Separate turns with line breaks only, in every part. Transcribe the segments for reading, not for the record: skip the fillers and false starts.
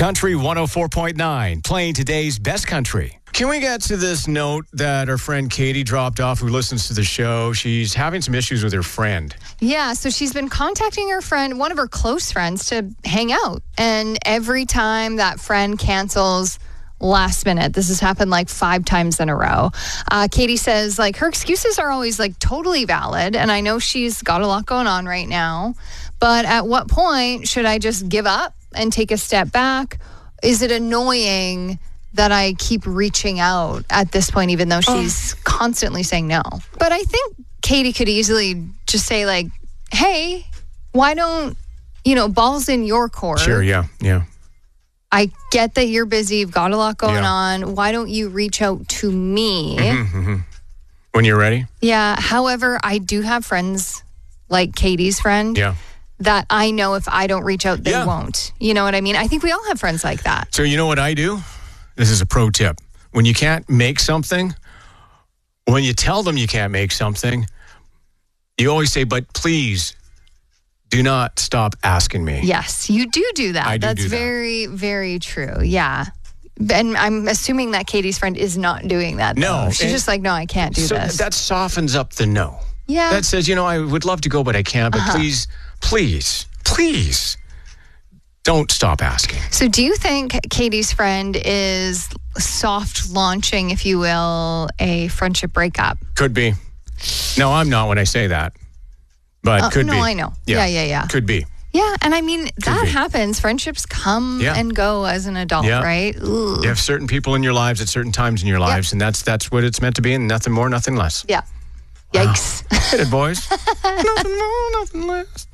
Country 104.9, playing today's best country. Can we get to this note that our friend Katie dropped off, who listens to the show? She's having some issues with her friend.
Yeah, so she's been contacting her friend, one of her close friends, to hang out. And every time that friend cancels last minute, this has happened like 5 times in a row. Katie says, like, her excuses are always like totally valid. And I know she's got a lot going on right now. But at what point should I just give up and take a step back? Is it annoying that I keep reaching out at this point, even though she's constantly saying no? But I think Katie could easily just say, like, hey, why don't, ball's in your court.
Sure, yeah.
I get that you're busy. You've got a lot going on. Why don't you reach out to me?
When you're ready?
Yeah. However, I do have friends like Katie's friend.
Yeah.
That I know if I don't reach out, they won't. You know what I mean? I think we all have friends like that.
So you know what I do? This is a pro tip. When you can't make something, when you tell them you can't make something, you always say, but please do not stop asking me.
Yes, you do that. That's very, very true. Yeah. And I'm assuming that Katie's friend is not doing that.
No.
She's just like, no, I can't do this.
That softens up the no.
Yeah.
That says, I would love to go, but I can't. But please don't stop asking.
So do you think Katie's friend is soft launching, if you will, a friendship breakup?
Could be. No, I'm not when I say that. But could be.
No, I know. Yeah.
Could be.
Yeah, and I mean, that happens. Friendships come and go as an adult, right? Ooh.
You have certain people in your lives at certain times in your lives, and that's what it's meant to be, and nothing more, nothing less.
Yeah. Yikes.
Hit it, boys. Nothing more, nothing less.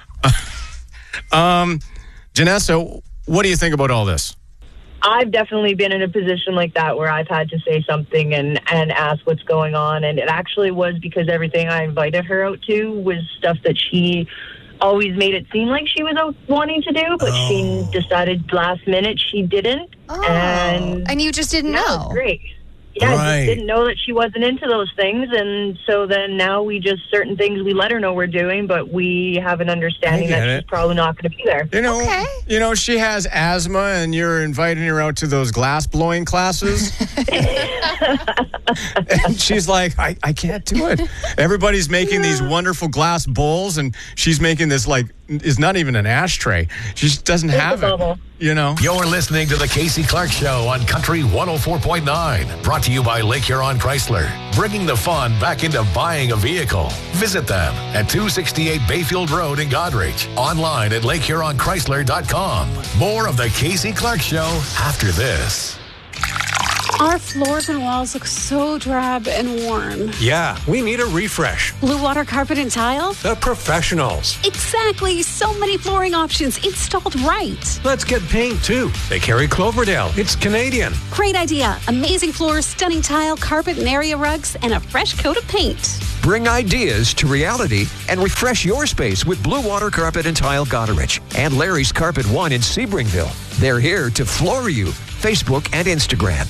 Janessa, what do you think about all this?
I've definitely been in a position like that where I've had to say something and ask what's going on. And it actually was because everything I invited her out to was stuff that she always made it seem like she was out wanting to do, but she decided last minute she didn't.
And you just didn't know.
That was great. Yeah, I just didn't know that she wasn't into those things. And so then now certain things we let her know we're doing, but we have an understanding that she's probably not going to be there.
She has asthma and you're inviting her out to those glass blowing classes. And she's like, I can't do it. Everybody's making these wonderful glass bowls and she's making this is not even an ashtray. She just doesn't have it.
You're listening to the Casey Clark Show on Country 104.9. Brought to you by Lake Huron Chrysler. Bringing the fun back into buying a vehicle. Visit them at 268 Bayfield Road in Goderich. Online at LakeHuronChrysler.com. More of the Casey Clark Show after this.
Our floors and walls look so drab and worn.
Yeah, we need a refresh.
Blue Water Carpet and Tile?
The professionals.
Exactly. So many flooring options installed right.
Let's get paint, too. They carry Cloverdale. It's Canadian.
Great idea. Amazing floors, stunning tile, carpet and area rugs, and a fresh coat of paint.
Bring ideas to reality and refresh your space with Blue Water Carpet and Tile Goderich and Larry's Carpet One in Sebringville. They're here to floor you. Facebook and Instagram.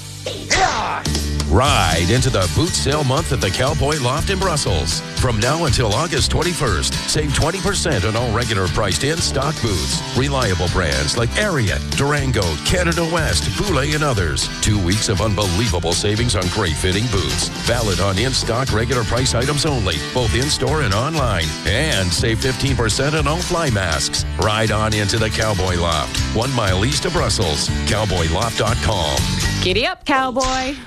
Ride into the boot sale month at the Cowboy Loft in Brussels. From now until August 21st, save 20% on all regular priced in-stock boots. Reliable brands like Ariat, Durango, Canada West, Boulay, and others. 2 weeks of unbelievable savings on great fitting boots. Valid on in-stock regular price items only, both in-store and online. And save 15% on all fly masks. Ride on into the Cowboy Loft, 1 mile east of Brussels. CowboyLoft.com.
Giddy up, cowboy.